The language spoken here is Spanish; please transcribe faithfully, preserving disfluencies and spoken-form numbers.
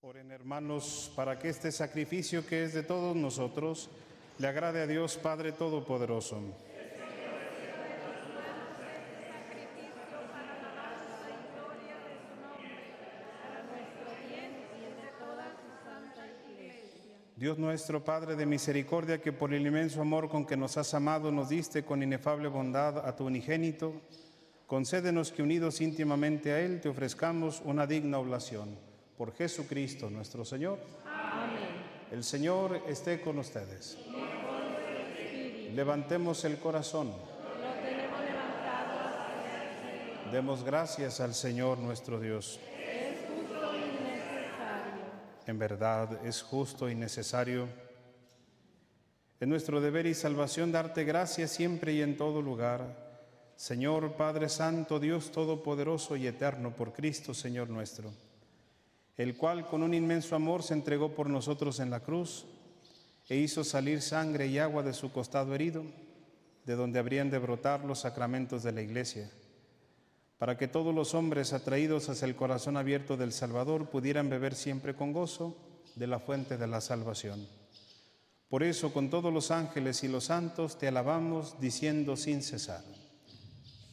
Oren, hermanos, para que este sacrificio que es de todos nosotros le agrade a Dios Padre Todopoderoso. Dios nuestro, Padre de misericordia, que por el inmenso amor con que nos has amado, nos diste con inefable bondad a tu unigénito, concédenos que unidos íntimamente a Él te ofrezcamos una digna oblación. Por Jesucristo nuestro Señor. Amén. El Señor esté con ustedes. Levantemos el corazón. Lo tenemos levantado hacia el Señor. Demos gracias al Señor nuestro Dios. Es justo y necesario. En verdad es justo y necesario. Es nuestro deber y salvación darte gracias siempre y en todo lugar. Señor Padre Santo, Dios Todopoderoso y Eterno, por Cristo, Señor nuestro, el cual con un inmenso amor se entregó por nosotros en la cruz e hizo salir sangre y agua de su costado herido, de donde habrían de brotar los sacramentos de la Iglesia, para que todos los hombres atraídos hacia el corazón abierto del Salvador pudieran beber siempre con gozo de la fuente de la salvación. Por eso, con todos los ángeles y los santos, te alabamos, diciendo sin cesar: